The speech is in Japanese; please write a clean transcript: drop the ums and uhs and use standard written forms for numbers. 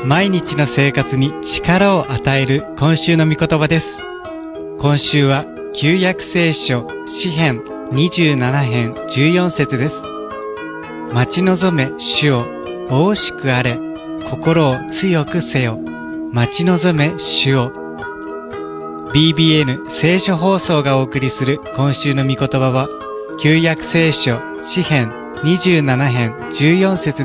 毎日の生活に力を与える今週の御言葉です。今週は旧約聖書詩編27編14節です。待ち望め主を、お惜しくあれ、心を強くせよ。待ち望め主を。BBN 聖書放送がお送りする今週の御言葉は、旧約聖書詩編27編14節